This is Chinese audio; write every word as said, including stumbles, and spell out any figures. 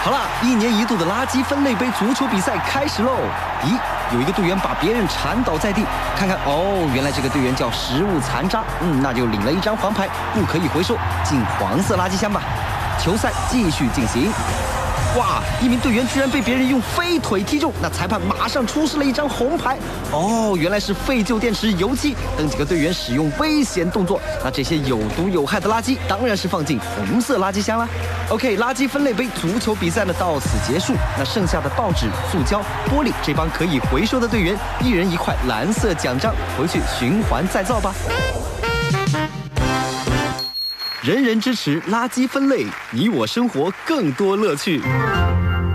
好了，一年一度的垃圾分类杯足球比赛开始喽！咦，有一个队员把别人缠倒在地，看看哦，原来这个队员叫食物残渣，嗯，那就领了一张黄牌，不可以回收，进黄色垃圾箱吧。球赛继续进行。哇！一名队员居然被别人用飞腿踢中，那裁判马上出示了一张红牌。哦，原来是废旧电池、油漆等几个队员使用危险动作。那这些有毒有害的垃圾当然是放进红色垃圾箱啦。OK， 垃圾分类杯足球比赛呢到此结束。那剩下的报纸、塑胶、玻璃，这帮可以回收的队员，一人一块蓝色奖章，回去循环再造吧。人人支持垃圾分类，你我生活更多乐趣。